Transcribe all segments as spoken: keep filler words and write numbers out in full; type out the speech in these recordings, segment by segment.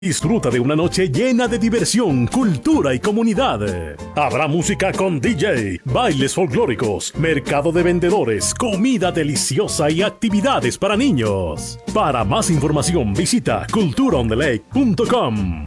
Disfruta de una noche llena de diversión, cultura y comunidad. Habrá música con D J, bailes folclóricos, mercado de vendedores, comida deliciosa y actividades para niños. Para más información visita cultura on the lake punto com.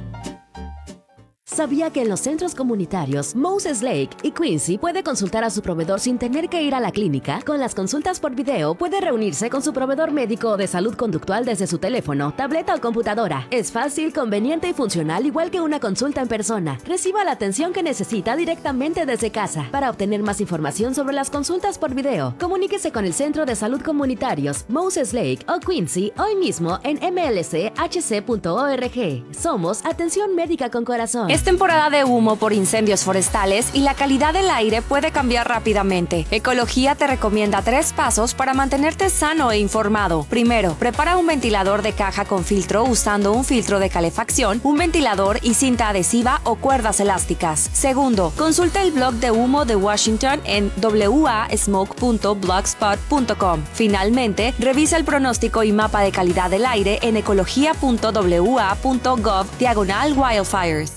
¿Sabía que en los centros comunitarios Moses Lake y Quincy puede consultar a su proveedor sin tener que ir a la clínica? Con las consultas por video puede reunirse con su proveedor médico o de salud conductual desde su teléfono, tableta o computadora. Es fácil, conveniente y funcional igual que una consulta en persona. Reciba la atención que necesita directamente desde casa. Para obtener más información sobre las consultas por video, comuníquese con el Centro de Salud Comunitarios Moses Lake o Quincy hoy mismo en m l c h c punto org. Somos Atención Médica con Corazón. Es temporada de humo por incendios forestales y la calidad del aire puede cambiar rápidamente. Ecología te recomienda tres pasos para mantenerte sano e informado. Primero, prepara un ventilador de caja con filtro usando un filtro de calefacción, un ventilador y cinta adhesiva o cuerdas elásticas. Segundo, consulta el blog de humo de Washington en w a smoke punto blogspot punto com. Finalmente, revisa el pronóstico y mapa de calidad del aire en ecología punto w a punto gov diagonal wildfires.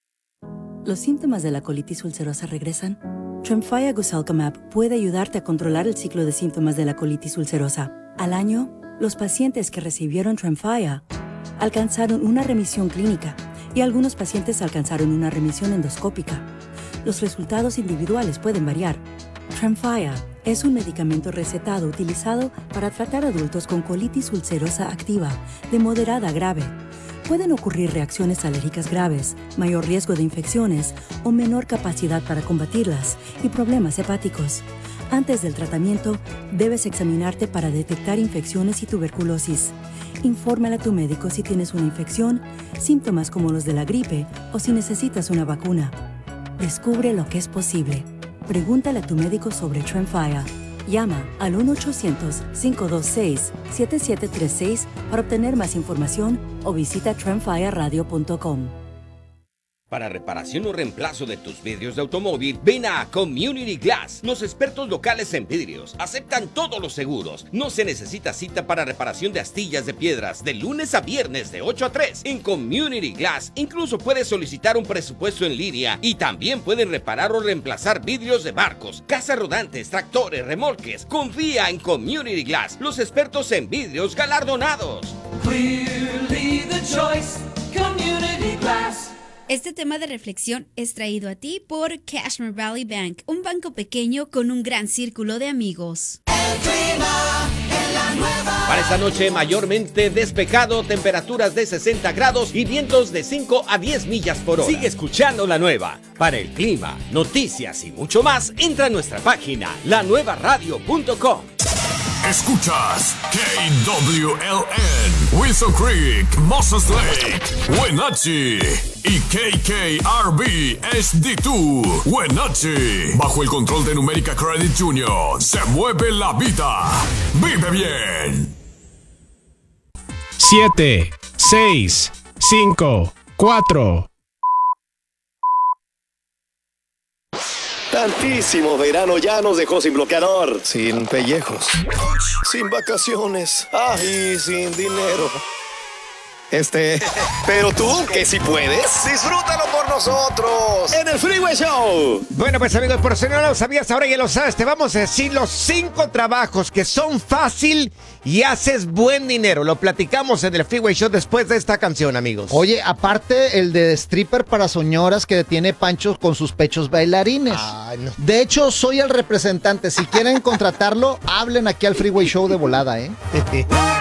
¿Los síntomas de la colitis ulcerosa regresan? Tremfya Gosalcamab puede ayudarte a controlar el ciclo de síntomas de la colitis ulcerosa. Al año, los pacientes que recibieron Tremfya alcanzaron una remisión clínica y algunos pacientes alcanzaron una remisión endoscópica. Los resultados individuales pueden variar. Tremfya es un medicamento recetado utilizado para tratar adultos con colitis ulcerosa activa de moderada a grave. Pueden ocurrir reacciones alérgicas graves, mayor riesgo de infecciones o menor capacidad para combatirlas y problemas hepáticos. Antes del tratamiento, debes examinarte para detectar infecciones y tuberculosis. Infórmale a tu médico si tienes una infección, síntomas como los de la gripe o si necesitas una vacuna. Descubre lo que es posible. Pregúntale a tu médico sobre Tremfya. Llama al uno ochocientos, cinco dos seis, siete siete tres seis para obtener más información o visita tremfya radio punto com. Para reparación o reemplazo de tus vidrios de automóvil, ven a Community Glass. Los expertos locales en vidrios aceptan todos los seguros. No se necesita cita para reparación de astillas de piedras de lunes a viernes de ocho a tres. En Community Glass incluso puedes solicitar un presupuesto en línea y también pueden reparar o reemplazar vidrios de barcos, casas rodantes, tractores, remolques. Confía en Community Glass, los expertos en vidrios galardonados. Clearly the choice, Community Glass. Este tema de reflexión es traído a ti por Cashmere Valley Bank, un banco pequeño con un gran círculo de amigos. El clima en la nueva. Para esta noche mayormente despejado, temperaturas de sesenta grados y vientos de cinco a diez millas por hora. Sigue escuchando La Nueva. Para el clima, noticias y mucho más, entra a nuestra página la nueva radio punto com. Escuchas K W L N, Wilson Creek, Moses Lake, Wenatchee y K K R B H D dos, Wenatchee. Bajo el control de Numérica Credit Union, se mueve la vida. Vive bien. siete, seis, cinco, cuatro. Tantísimo verano ya nos dejó sin bloqueador, sin pellejos, sin vacaciones, ay, sin dinero. Este, pero tú, que si puedes, disfrútalo por nosotros en el Freeway Show. Bueno, pues amigos, por si no lo sabías, ahora ya lo sabes, te vamos a decir los cinco trabajos que son fácil y haces buen dinero. Lo platicamos en el Freeway Show después de esta canción, amigos. Oye, aparte el de stripper para señoras que detiene Pancho con sus pechos bailarines. Ay, no. De hecho, soy el representante. Si quieren contratarlo, hablen aquí al Freeway Show de volada, ¿eh?